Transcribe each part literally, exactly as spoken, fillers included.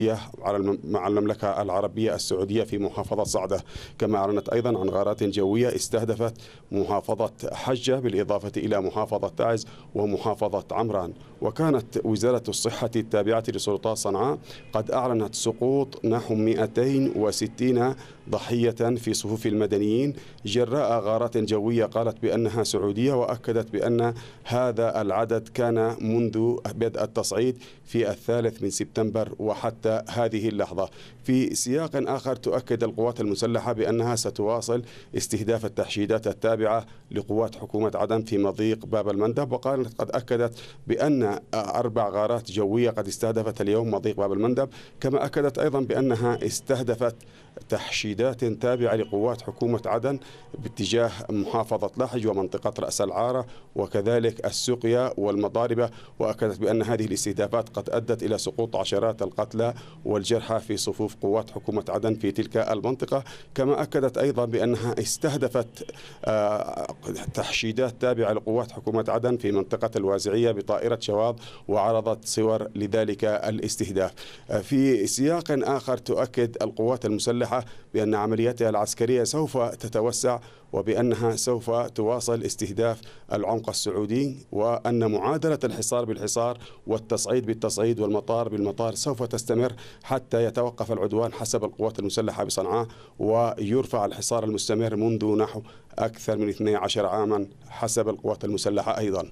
على مع المملكة العربية السعودية في محافظة صعدة. كما أعلنت أيضا عن غارات جوية استهدفت محافظة حجة بالإضافة إلى محافظة تعز ومحافظة عمران. وكانت وزارة الصحة التابعة لسلطات صنعاء قد أعلنت سقوط نحو مئتين وستين ضحية في صفوف المدنيين جراء غارات جوية قالت بأنها سعودية، وأكدت بأن هذا العدد كان منذ بدء التصعيد في الثالث من سبتمبر وحتى هذه اللحظة. في سياق آخر تؤكد القوات المسلحة بأنها ستواصل استهداف التحشيدات التابعة لقوات حكومة عدن في مضيق باب المندب، وقالت قد أكدت بأن أربع غارات جوية قد استهدفت اليوم مضيق باب المندب. كما أكدت أيضا بأنها استهدفت تحشيدات تابعة لقوات حكومة عدن باتجاه محافظة لحج ومنطقة رأس العارة وكذلك السقيا والمضاربة، وأكدت بأن هذه الاستهدافات قد أدت إلى سقوط عشرات القتلى والجرحى في صفوف قوات حكومة عدن في تلك المنطقة. كما أكدت أيضا بأنها استهدفت تحشيدات تابعة لقوات حكومة عدن في منطقة الوازعية بطائرة شواظ وعرضت صور لذلك الاستهداف. في سياق آخر تؤكد القوات المسلحة بأن عملياتها العسكرية سوف تتوسع وبأنها سوف تواصل استهداف العمق السعودي، وأن معادلة الحصار بالحصار والتصعيد بالتصعيد والمطار بالمطار سوف تستمر حتى يتوقف العدوان حسب القوات المسلحة بصنعاء ويرفع الحصار المستمر منذ نحو أكثر من اثني عشر عاما حسب القوات المسلحة أيضا.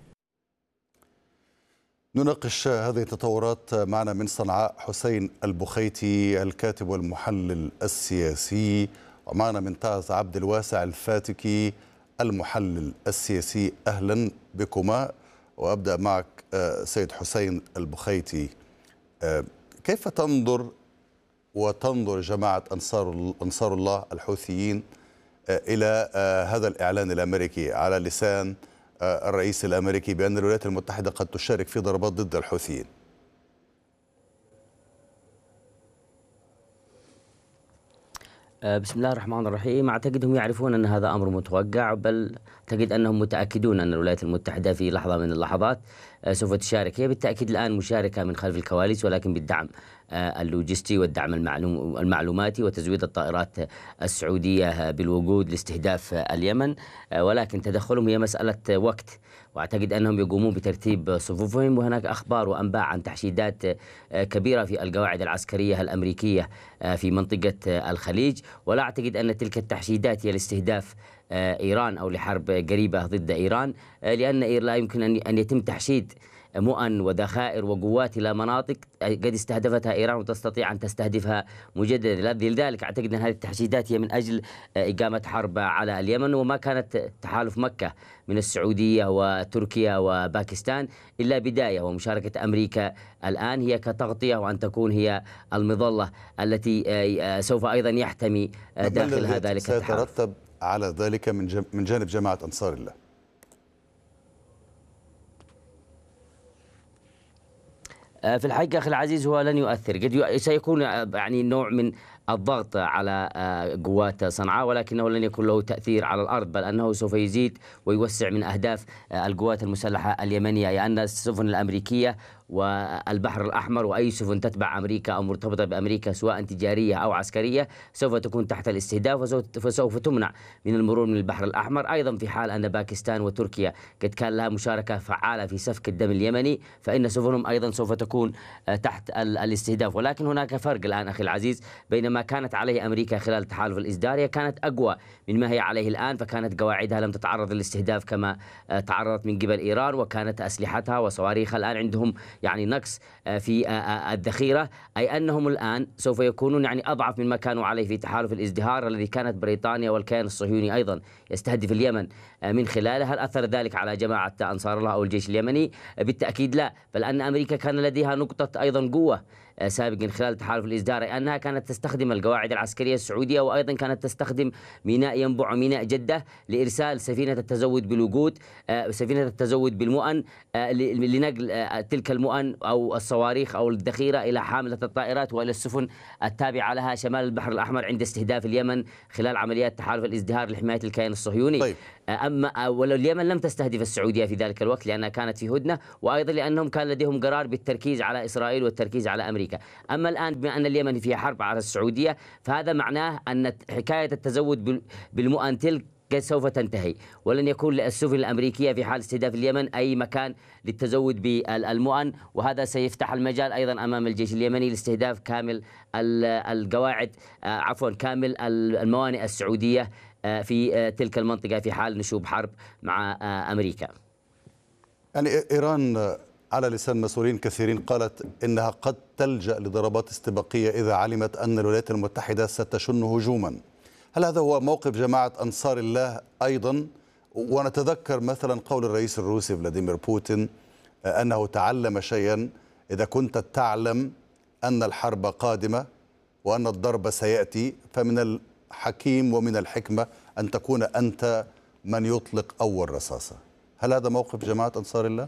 نناقش هذه التطورات معنا من صنعاء حسين البخيتي الكاتب والمحلل السياسي، ومعنا من تعز عبد الواسع الفاتكي المحلل السياسي. أهلا بكما. وأبدأ معك سيد حسين البخيتي، كيف تنظر وتنظر جماعة أنصار أنصار الله الحوثيين إلى هذا الإعلان الأمريكي على لسان الرئيس الأمريكي بأن الولايات المتحدة قد تشارك في ضربات ضد الحوثيين؟ بسم الله الرحمن الرحيم. أعتقد هم يعرفون أن هذا أمر متوقع، بل أعتقد أنهم متأكدون أن الولايات المتحدة في لحظة من اللحظات سوف تشارك. هي بالتأكيد الآن مشاركة من خلف الكواليس، ولكن بالدعم اللوجستي والدعم المعلوم المعلوماتي وتزويد الطائرات السعودية بالوقود لاستهداف اليمن، ولكن تدخلهم هي مسألة وقت. وأعتقد أنهم يقومون بترتيب صفوفهم، وهناك أخبار وأنباء عن تحشيدات كبيرة في القواعد العسكرية الأمريكية في منطقة الخليج، ولا أعتقد أن تلك التحشيدات هي لاستهداف إيران أو لحرب قريبة ضد إيران، لأن لا يمكن أن يتم تحشيد مؤن وذخائر وقوات إلى مناطق قد استهدفتها إيران وتستطيع أن تستهدفها مجددا. لذلك أعتقد أن هذه التحشيدات هي من أجل إقامة حرب على اليمن، وما كانت تحالف مكة من السعودية وتركيا وباكستان إلا بداية، ومشاركة أمريكا الآن هي كتغطية وأن تكون هي المظلة التي سوف أيضا يحتمي داخلها ذلك التحالف. سيترتب على ذلك من من جانب جماعة أنصار الله؟ في الحقيقة أخي العزيز هو لن يؤثر، قد سيكون يعني نوع من الضغط على قوات صنعاء، ولكنه لن يكون له تأثير على الأرض، بل أنه سوف يزيد ويوسع من أهداف القوات المسلحة اليمنية، لأن السفن الأمريكية والبحر الأحمر وأي سفن تتبع أمريكا أو مرتبطة بأمريكا سواء تجارية أو عسكرية سوف تكون تحت الاستهداف، فسوف تمنع من المرور من البحر الأحمر. أيضا في حال أن باكستان وتركيا قد كان لها مشاركة فعالة في سفك الدم اليمني، فإن سفنهم أيضا سوف تكون تحت الاستهداف. ولكن هناك فرق الآن أخي العزيز بين ما كانت عليه أمريكا خلال تحالف الإصدار، هي كانت أقوى من ما هي عليه الآن، فكانت قواعدها لم تتعرض للاستهداف كما تعرضت من قبل إيران، وكانت أسلحتها وصواريخها الآن عندهم يعني نقص في الذخيرة، أي أنهم الآن سوف يكونون يعني أضعف مما كانوا عليه في تحالف الازدهار الذي كانت بريطانيا والكيان الصهيوني أيضا يستهدف اليمن من خلاله. هل أثر ذلك على جماعة أنصار الله أو الجيش اليمني؟ بالتأكيد لا، بل أن أمريكا كان لديها نقطة أيضا قوة سابقا خلال تحالف الإصدار، أنها كانت تستخدم القواعد العسكرية السعودية، وأيضا كانت تستخدم ميناء ينبع وميناء جدة لإرسال سفينة التزود بالوقود، سفينة التزود بالمؤن لنقل تلك المؤن أو الصواريخ أو الذخيرة إلى حاملة الطائرات وإلى السفن التابعة لها شمال البحر الأحمر عند استهداف اليمن خلال عمليات تحالف الازدهار لحماية الكيان الصهيوني. طيب. أما ولو اليمن لم تستهدف السعودية في ذلك الوقت لأنها كانت في هدنة، وأيضا لأنهم كان لديهم قرار بالتركيز على إسرائيل والتركيز على أمريكا. أمريكا. أما الآن بما أن اليمن فيها حرب على السعودية، فهذا معناه أن حكاية التزود بالمؤن تلك سوف تنتهي، ولن يكون للسفن الأمريكية في حال استهداف اليمن أي مكان للتزود بالمؤن، وهذا سيفتح المجال أيضا أمام الجيش اليمني لاستهداف كامل القواعد عفوا كامل الموانئ السعودية في تلك المنطقة في حال نشوب حرب مع أمريكا. يعني إيران على لسان مسؤولين كثيرين قالت إنها قد تلجأ لضربات استباقية إذا علمت أن الولايات المتحدة ستشن هجوما. هل هذا هو موقف جماعة أنصار الله أيضا؟ ونتذكر مثلا قول الرئيس الروسي فلاديمير بوتين أنه تعلم شيئا: إذا كنت تعلم أن الحرب قادمة وأن الضرب سيأتي فمن الحكيم ومن الحكمة أن تكون أنت من يطلق أول رصاصة. هل هذا موقف جماعة أنصار الله؟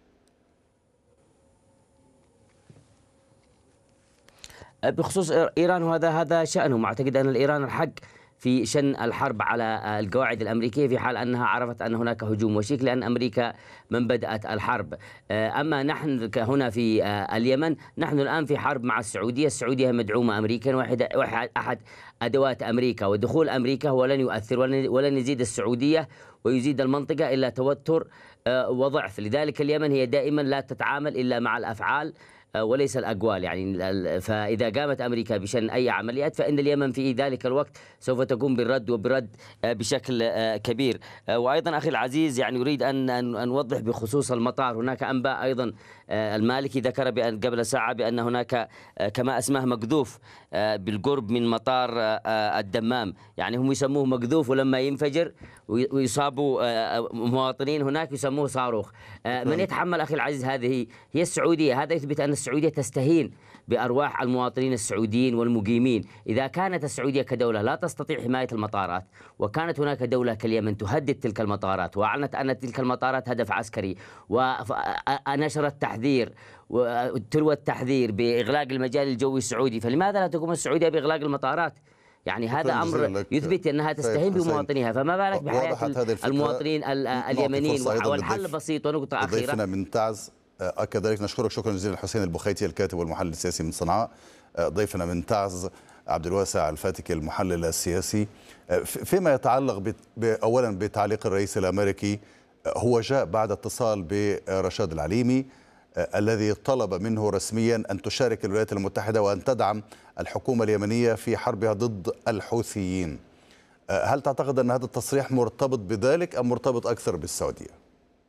بخصوص إيران، وهذا هذا شأنهم. أعتقد أن الإيران الحق في شن الحرب على القواعد الأمريكية في حال أنها عرفت أن هناك هجوم وشيك، لأن أمريكا من بدأت الحرب. أما نحن هنا في اليمن، نحن الآن في حرب مع السعودية. السعودية مدعومة أمريكا، واحد أحد أدوات أمريكا، ودخول أمريكا هو لن يؤثر ولن يزيد السعودية ويزيد المنطقة إلا توتر وضعف. لذلك اليمن هي دائما لا تتعامل إلا مع الأفعال وليس الأقوال. يعني فإذا قامت أمريكا بشن أي عمليات فإن اليمن في ذلك الوقت سوف تقوم بالرد وبالرد بشكل كبير. وأيضا أخي العزيز، يعني أريد أن أن نوضح بخصوص المطار. هناك أنباء أيضا المالكي ذكر بأن قبل ساعة بأن هناك كما اسمه مقذوف بالقرب من مطار الدمام، يعني هم يسموه مقذوف، ولما ينفجر ويصابوا مواطنين هناك يسموه صاروخ. من يتحمل أخي العزيز هذه هي السعودية. هذا يثبت أن السعودية تستهين بأرواح المواطنين السعوديين والمقيمين. إذا كانت السعودية كدولة لا تستطيع حماية المطارات، وكانت هناك دولة كاليمن تهدد تلك المطارات وأعلنت أن تلك المطارات هدف عسكري ونشرت تحذير وتروى التحذير بإغلاق المجال الجوي السعودي، فلماذا لا تقوم السعودية بإغلاق المطارات؟ يعني هذا أمر يثبت أنها تستهين بمواطنيها، فما بالك بحياة المواطنين اليمنيين. والحل بسيط. ونقطة أخيرة، ضيفنا من تعز كذلك نشكرك شكرا جزيلا حسين البخيتي الكاتب والمحلل السياسي من صنعاء. ضيفنا من تعز عبد الواسع الفاتكي المحلل السياسي. فيما يتعلق أولا بتعليق الرئيس الأمريكي، هو جاء بعد اتصال برشاد العليمي الذي طلب منه رسميا أن تشارك الولايات المتحدة وأن تدعم الحكومة اليمنية في حربها ضد الحوثيين. هل تعتقد أن هذا التصريح مرتبط بذلك أم مرتبط أكثر بالسعودية؟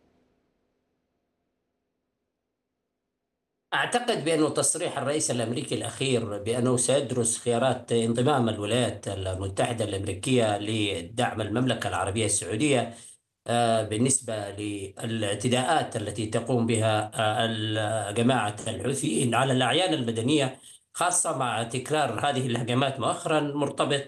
أعتقد بأنه تصريح الرئيس الأمريكي الأخير بأنه سيدرس خيارات انضمام الولايات المتحدة الأمريكية لدعم المملكة العربية السعودية بالنسبة للاعتداءات التي تقوم بها جماعة الحوثيين على الأعيان المدنية، خاصة مع تكرار هذه الهجمات مؤخرا مرتبط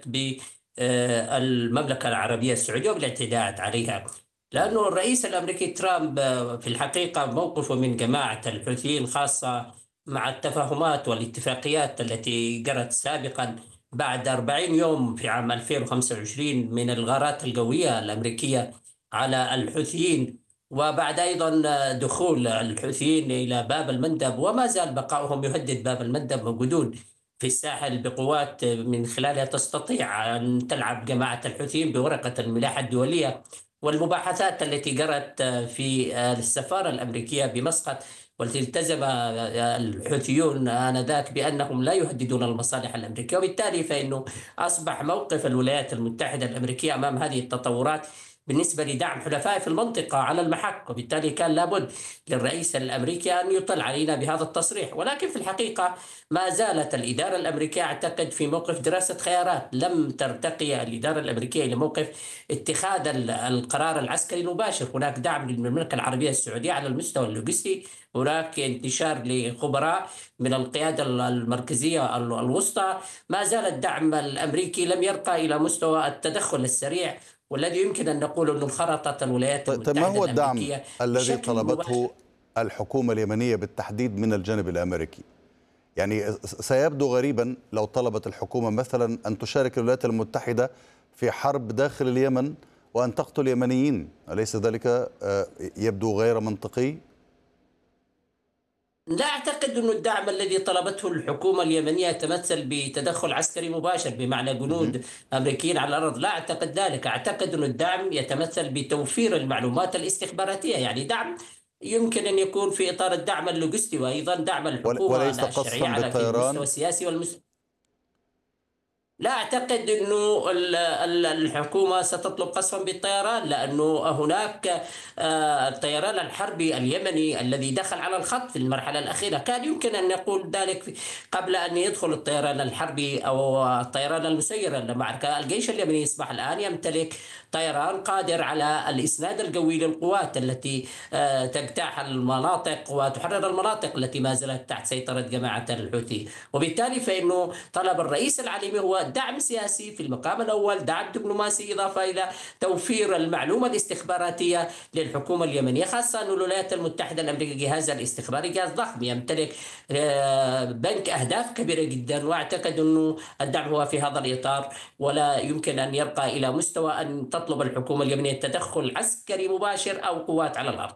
بالمملكة العربية السعودية وبالاعتداءات عليها. لأنه الرئيس الأمريكي ترامب في الحقيقة موقفه من جماعة الحوثيين، خاصة مع التفاهمات والاتفاقيات التي جرت سابقا بعد أربعين يوم في عام ألفين وخمسة وعشرين من الغارات الجوية الأمريكية على الحوثيين، وبعد أيضا دخول الحوثيين إلى باب المندب، وما زال بقائهم يهدد باب المندب، موجودون في الساحل بقوات من خلالها تستطيع أن تلعب جماعة الحوثيين بورقة الملاحة الدولية. والمباحثات التي جرت في السفارة الأمريكية بمسقط، والتي التزم الحوثيون آنذاك بأنهم لا يهددون المصالح الأمريكية، وبالتالي فإنه أصبح موقف الولايات المتحدة الأمريكية أمام هذه التطورات بالنسبة لدعم حلفائه في المنطقة على المحك، وبالتالي كان لابد للرئيس الأمريكي أن يطل علينا بهذا التصريح. ولكن في الحقيقة ما زالت الإدارة الأمريكية أعتقد في موقف دراسة خيارات، لم ترتقي الإدارة الأمريكية إلى موقف اتخاذ القرار العسكري المباشر. هناك دعم للمملكة العربية السعودية على المستوى اللوجستي، هناك انتشار لخبراء من القيادة المركزية الوسطى، ما زال الدعم الأمريكي لم يرقى إلى مستوى التدخل السريع، والذي يمكن أن نقول أنه انخرطت الولايات المتحدة ما هو الدعم الأمريكية الذي طلبته الحكومة اليمنية بالتحديد من الجانب الأمريكي؟ يعني سيبدو غريبا لو طلبت الحكومة مثلا أن تشارك الولايات المتحدة في حرب داخل اليمن وأن تقتل يمنيين، أليس ذلك يبدو غير منطقي؟ لا أعتقد أن الدعم الذي طلبته الحكومة اليمنية يتمثل بتدخل عسكري مباشر بمعنى جنود أمريكيين على الأرض. لا أعتقد ذلك. أعتقد أن الدعم يتمثل بتوفير المعلومات الاستخباراتية، يعني دعم يمكن أن يكون في إطار الدعم اللوجستي، وأيضا دعم الحكومة وليس الشرعية قصفا على في المستوى بالطيران. السياسي والمستوى. لا أعتقد أنه الحكومة ستطلب قصفا بالطيران، لأنه هناك الطيران الحربي اليمني الذي دخل على الخط في المرحلة الأخيرة. كان يمكن أن نقول ذلك قبل أن يدخل الطيران الحربي أو الطيران المسير للمعركة. الجيش اليمني يصبح الآن يمتلك طيران قادر على الإسناد القوي للقوات التي تجتاح المناطق وتحرر المناطق التي ما زالت تحت سيطرة جماعة الحوثي. وبالتالي فإنه طلب الرئيس العليمي هو دعم سياسي في المقام الأول، دعم دبلوماسي، إضافة إلى توفير المعلومة الاستخباراتية للحكومة اليمنية، خاصة أن الولايات المتحدة الأمريكية جهازها الاستخباري جهاز ضخم يمتلك بنك أهداف كبيرة جدا. وأعتقد أنه الدعم هو في هذا الإطار، ولا يمكن أن يرقى إلى مستوى أن تطلب الحكومة اليمنية تدخل عسكري مباشر أو قوات على الأرض.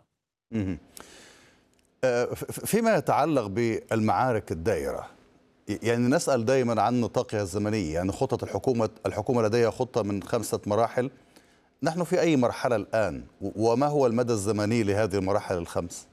فيما يتعلق بالمعارك الدائرة، يعني نسأل دائما عن نطاقها الزمني، يعني خطة الحكومة الحكومة لديها خطة من خمسة مراحل. نحن في أي مرحلة الآن، وما هو المدى الزمني لهذه المراحل الخمس؟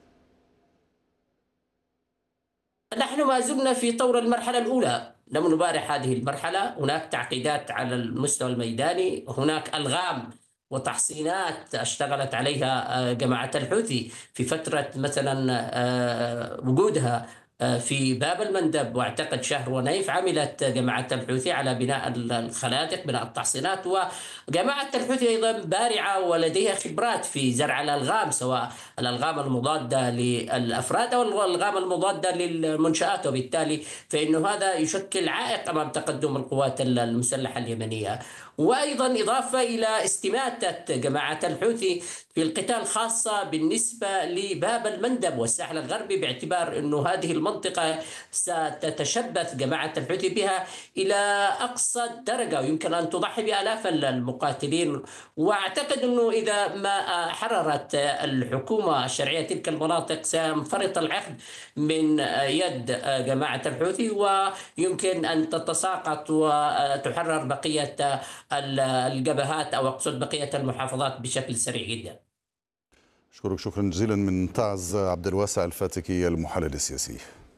نحن ما زلنا في طور المرحلة الأولى، لم نبارح هذه المرحلة. هناك تعقيدات على المستوى الميداني، هناك ألغام وتحصينات اشتغلت عليها جماعة الحوثي في فترة مثلا وجودها في باب المندب، واعتقد شهر ونيف عملت جماعة الحوثي على بناء الخنادق، بناء التحصينات. وجماعة الحوثي أيضا بارعة ولديها خبرات في زرع الألغام، سواء الألغام المضادة للأفراد أو الألغام المضادة للمنشآت، وبالتالي فإنه هذا يشكل عائق أمام تقدم القوات المسلحة اليمنية. وأيضا إضافة إلى استماتة جماعة الحوثي في القتال، خاصة بالنسبة لباب المندب والساحل الغربي، باعتبار أنه هذه المنطقة ستتشبث جماعة الحوثي بها إلى أقصى درجة، ويمكن أن تضحي بآلاف المقاتلين. وأعتقد أنه إذا ما حررت الحكومة الشرعية تلك المناطق سينفرط العقد من يد جماعة الحوثي، ويمكن أن تتساقط وتحرر بقية الجبهات أو أقصد بقية المحافظات بشكل سريع جدا. أشكرك شكرا جزيلا من تعز عبد الواسع الفاتكي المحلل السياسي.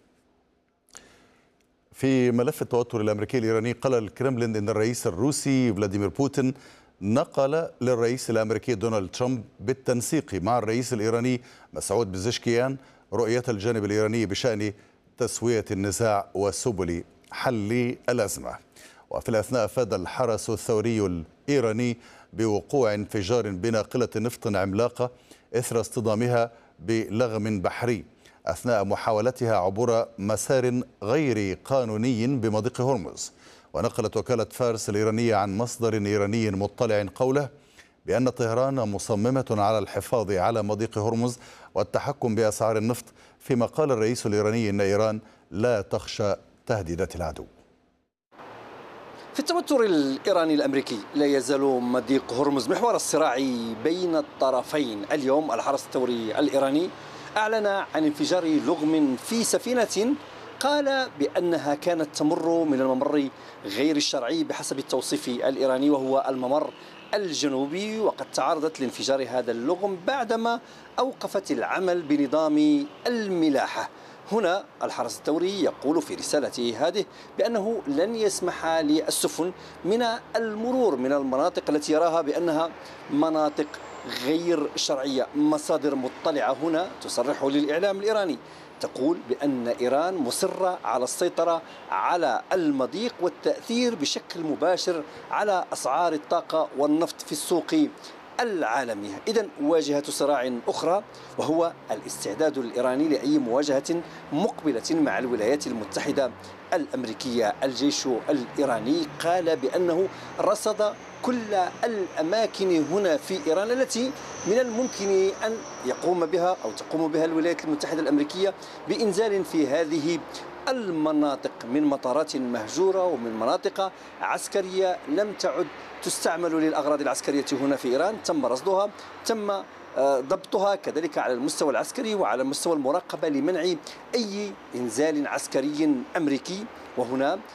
في ملف التوتر الأمريكي الإيراني، قال الكرملين أن الرئيس الروسي فلاديمير بوتين نقل للرئيس الأمريكي دونالد ترامب بالتنسيق مع الرئيس الإيراني مسعود بزشكيان رؤية الجانب الإيراني بشأن تسوية النزاع وسبل حل الأزمة. وفي الأثناء أفاد الحرس الثوري الإيراني بوقوع انفجار بناقلة نفط عملاقة إثر اصطدامها بلغم بحري أثناء محاولتها عبور مسار غير قانوني بمضيق هرمز. ونقلت وكالة فارس الإيرانية عن مصدر إيراني مطلع قوله بأن طهران مصممة على الحفاظ على مضيق هرمز والتحكم بأسعار النفط، فيما قال الرئيس الإيراني أن إيران لا تخشى تهديدات العدو. في التوتر الإيراني الأمريكي لا يزال مضيق هرمز محور الصراع بين الطرفين. اليوم الحرس الثوري الإيراني أعلن عن انفجار لغم في سفينة قال بأنها كانت تمر من الممر غير الشرعي بحسب التوصيف الإيراني، وهو الممر الجنوبي. وقد تعرضت لانفجار هذا اللغم بعدما أوقفت العمل بنظام الملاحة. هنا الحرس الثوري يقول في رسالته هذه بأنه لن يسمح للسفن من المرور من المناطق التي يراها بأنها مناطق غير شرعية. مصادر مطلعة هنا تصرح للإعلام الإيراني تقول بأن إيران مصرة على السيطرة على المضيق والتأثير بشكل مباشر على أسعار الطاقة والنفط في السوق العالمية. إذن واجهة صراع أخرى، وهو الاستعداد الإيراني لأي مواجهة مقبلة مع الولايات المتحدة الأمريكية. الجيش الإيراني قال بأنه رصد كل الأماكن هنا في إيران التي من الممكن أن يقوم بها أو تقوم بها الولايات المتحدة الأمريكية بإنزال في هذه المناطق من مطارات مهجورة ومن مناطق عسكرية لم تعد تستعمل للأغراض العسكرية هنا في إيران، تم رصدها، تم ضبطها كذلك على المستوى العسكري وعلى مستوى المراقبة لمنع أي إنزال عسكري أمريكي. وهنا